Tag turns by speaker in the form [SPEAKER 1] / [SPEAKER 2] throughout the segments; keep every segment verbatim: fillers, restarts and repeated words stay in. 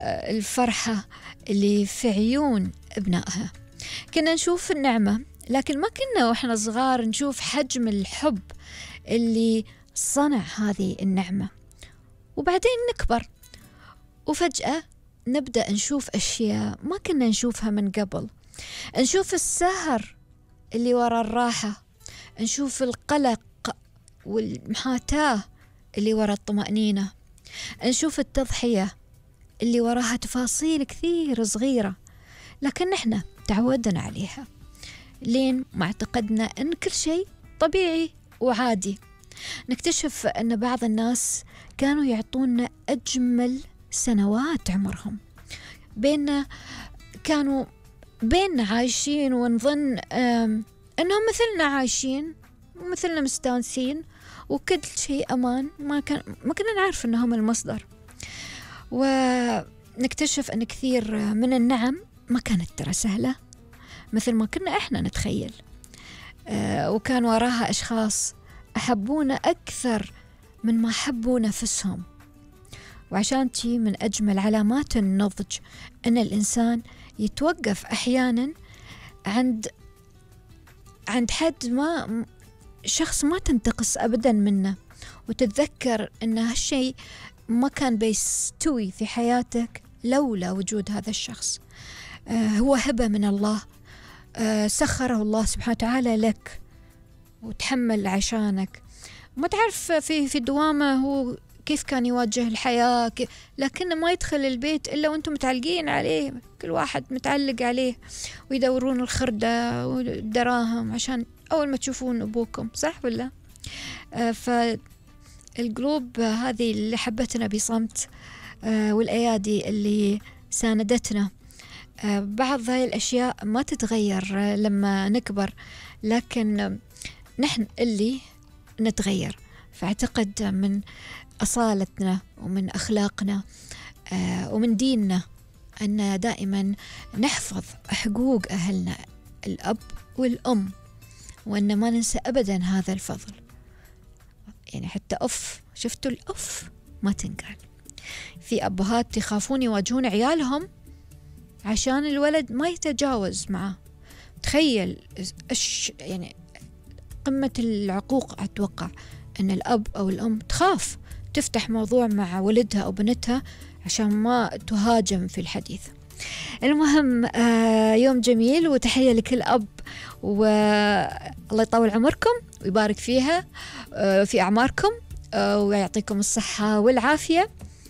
[SPEAKER 1] الفرحة اللي في عيون أبنائها. كنا نشوف النعمة، لكن ما كنا وإحنا صغار نشوف حجم الحب اللي صنع هذه النعمة. وبعدين نكبر وفجأة نبدأ نشوف أشياء ما كنا نشوفها من قبل. نشوف السهر اللي وراء الراحة، نشوف القلق والمحاتاة اللي وراء الطمأنينة، نشوف التضحية اللي وراها تفاصيل كثير صغيرة لكن نحن تعودنا عليها، لين ما اعتقدنا أن كل شيء طبيعي وعادي. نكتشف أن بعض الناس كانوا يعطونا أجمل سنوات عمرهم، بيننا كانوا بيننا عايشين ونظن أنهم مثلنا عايشين ومثلنا مستانسين وكل شيء أمان. ما كان ما كنا نعرف أنهم المصدر. ونكتشف أن كثير من النعم ما كانت ترى سهلة مثل ما كنا إحنا نتخيل، آه وكان وراها أشخاص أحبونا أكثر من ما حبوا نفسهم. وعشان تي من أجمل علامات النضج أن الإنسان يتوقف أحيانا عند عند حد ما شخص ما تنتقص أبدا منه، وتتذكر أن هالشيء ما كان بيستوي في حياتك لولا وجود هذا الشخص. آه هو هبة من الله، آه سخره الله سبحانه وتعالى لك وتحمل عشانك. ما تعرف في في دوامه هو كيف كان يواجه الحياة، لكنه ما يدخل البيت إلا وأنتم متعلقين عليه، كل واحد متعلق عليه ويدورون الخردة والدراهم عشان أول ما تشوفون أبوكم، صح ولا؟ آه فالقلوب هذه اللي حبتنا بصمت، آه والأيادي اللي ساندتنا، آه بعض هاي الأشياء ما تتغير لما نكبر، لكن نحن اللي نتغير. فاعتقد من أصالتنا ومن أخلاقنا آه ومن ديننا أن دائما نحفظ حقوق أهلنا الأب والأم، وأن ما ننسى أبدا هذا الفضل. يعني حتى أف، شفتوا الأف ما تنقال. في أبهات يخافون يواجهون عيالهم عشان الولد ما يتجاوز معه. تخيل أش يعني قمة العقوق. أتوقع أن الأب أو الأم تخاف تفتح موضوع مع ولدها أو بنتها عشان ما تهاجم في الحديث. المهم آه يوم جميل، وتحية لكل أب، والله يطول عمركم ويبارك فيها آه في أعماركم آه ويعطيكم الصحة والعافية.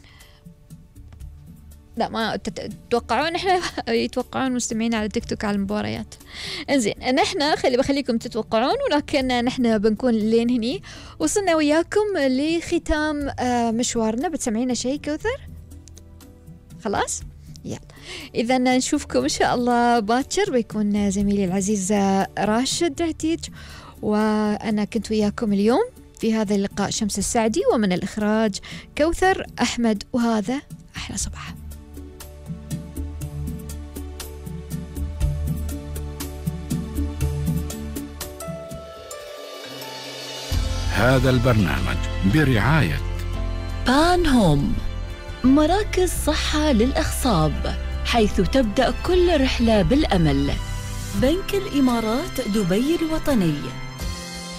[SPEAKER 1] لا ما تتوقعون احنا يتوقعون مستمعين على تيك توك على المباريات. انزين نحن خلي بخليكم تتوقعون، ولكن نحن بنكون لين هني وصلنا وياكم لختام آه مشوارنا. بتسمعينا شيء كوثر؟ خلاص يلا، إذا نشوفكم إن شاء الله باكر. بيكون زميلي العزيز راشد عتيج، وأنا كنت وياكم اليوم في هذا اللقاء شمس السعدي، ومن الإخراج كوثر أحمد، وهذا أحلى صباح.
[SPEAKER 2] هذا البرنامج برعاية
[SPEAKER 3] بان هوم، مراكز صحة للأخصاب، حيث تبدأ كل رحلة بالأمل. بنك الإمارات دبي الوطني.